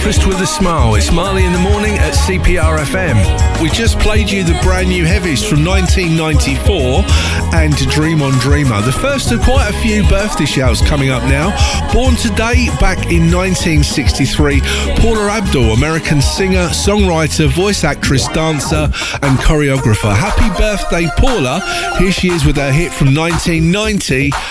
Breakfast with a Smile. It's Marley in the Morning at CPR FM. We just played you the brand new heavies from 1994 and Dream on Dreamer. The first of quite a few birthday shouts coming up now. Born today, back in 1963, Paula Abdul, American singer, songwriter, voice actress, dancer and choreographer. Happy birthday, Paula. Here she is with her hit from 1990,